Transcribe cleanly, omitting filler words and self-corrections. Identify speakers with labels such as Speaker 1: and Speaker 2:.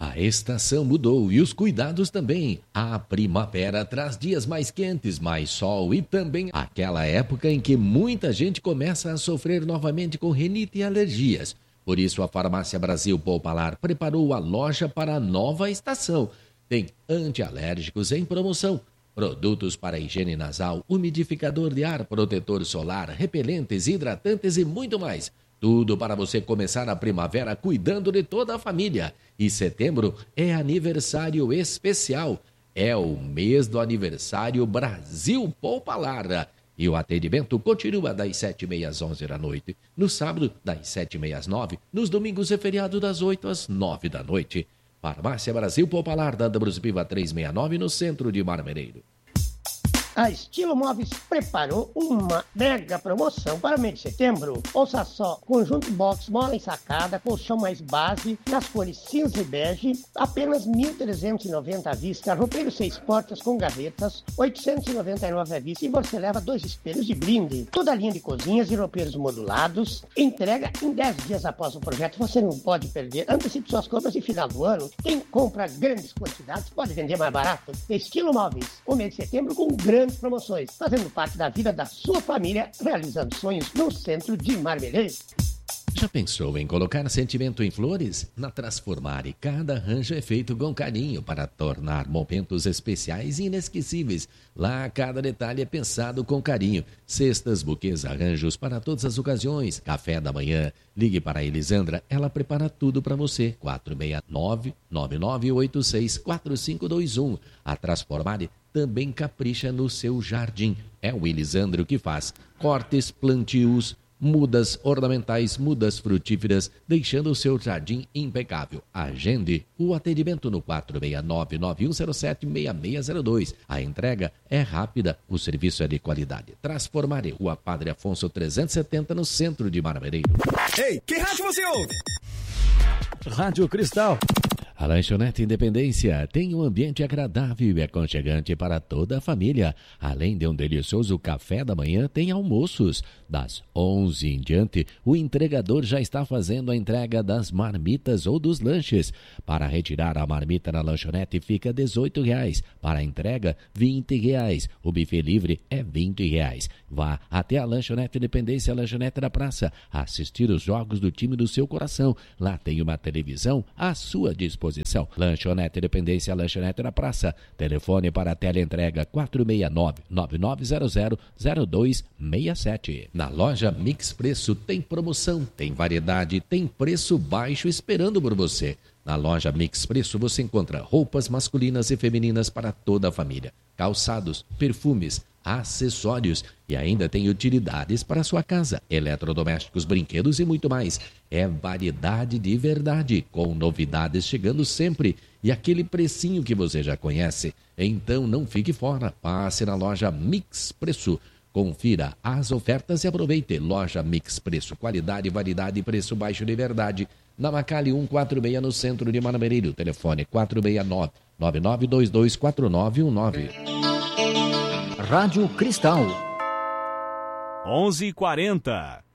Speaker 1: A estação mudou e os cuidados também. A primavera traz dias mais quentes, mais sol e também aquela época em que muita gente começa a sofrer novamente com rinite e alergias. Por isso, a Farmácia Brasil Poupalar preparou a loja para a nova estação. Tem antialérgicos em promoção, produtos para higiene nasal, umidificador de ar, protetor solar, repelentes, hidratantes e muito mais. Tudo para você começar a primavera cuidando de toda a família. E setembro é aniversário especial. É o mês do aniversário Brasil Poupalar. E o atendimento continua das 7h30 às 11 da noite. No sábado, das 7h30 às 9h. Nos domingos e feriados, das 8 às 9 da noite. Farmácia Brasil Poupalar, da Ambrosio Piva 369, no centro de Marmereiro.
Speaker 2: A Estilo Móveis preparou uma mega promoção para o mês de setembro. Ouça só, conjunto box, mola ensacada, colchão mais base, nas cores cinza e bege, apenas R$ 1.390 à vista, roupeiro 6 portas com gavetas, R$ 899 à vista, e você leva 2 espelhos de brinde. Toda a linha de cozinhas e roupeiros modulados, entrega em 10 dias após o projeto, você não pode perder. Antecipe suas compras e final do ano, quem compra grandes quantidades pode vender mais barato. Estilo Móveis, o mês de setembro com grandes promoções, fazendo parte da vida da sua família, realizando sonhos no centro de Marmereiro.
Speaker 1: Já pensou em colocar sentimento em flores? Na Transformare, cada arranjo é feito com carinho para tornar momentos especiais e inesquecíveis. Lá, cada detalhe é pensado com carinho. Cestas, buquês, arranjos para todas as ocasiões. Café da manhã. Ligue para a Elisandra, ela prepara tudo para você. 469-9986-4521. A Transformare também capricha no seu jardim. É o Elisandro que faz cortes, plantios, mudas ornamentais, mudas frutíferas, deixando o seu jardim impecável. Agende o atendimento no 469-9107-6602. A entrega é rápida, o serviço é de qualidade. Transformare, Rua Padre Afonso 370, no centro de Marmereiro.
Speaker 3: Ei, que rádio você ouve?
Speaker 4: Rádio Cristal.
Speaker 1: A Lanchonete Independência tem um ambiente agradável e aconchegante para toda a família. Além de um delicioso café da manhã, tem almoços. Das 11 em diante, o entregador já está fazendo a entrega das marmitas ou dos lanches. Para retirar a marmita na lanchonete fica R$ 18,00. Para a entrega, R$ 20,00. O buffet livre é R$ 20,00. Vá até a Lanchonete Independência, a Lanchonete da Praça, assistir os jogos do time do seu coração. Lá tem uma televisão à sua disposição. Lanchonete Independência, Lanchonete da Praça. Telefone para a teleentrega 469-9900-0267. Na loja Mix Preço tem promoção, tem variedade, tem preço baixo esperando por você. Na loja Mix Preço você encontra roupas masculinas e femininas para toda a família, calçados, perfumes, acessórios e ainda tem utilidades para a sua casa, eletrodomésticos, brinquedos e muito mais. É variedade de verdade, com novidades chegando sempre e aquele precinho que você já conhece. Então não fique fora, passe na loja Mix Preço. Confira as ofertas e aproveite. Loja Mix Preço, qualidade, variedade e preço baixo de verdade. Na Macali 146, no centro de Marmereiro. Telefone 469-9922-4919.
Speaker 4: Rádio Cristal.
Speaker 3: 11h40.